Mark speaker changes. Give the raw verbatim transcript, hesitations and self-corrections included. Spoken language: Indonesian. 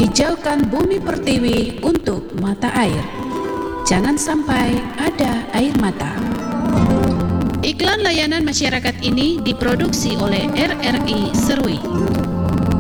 Speaker 1: Hijaukan bumi pertiwi untuk mata air. Jangan sampai ada air mata. Iklan layanan masyarakat ini diproduksi oleh R R I Serui.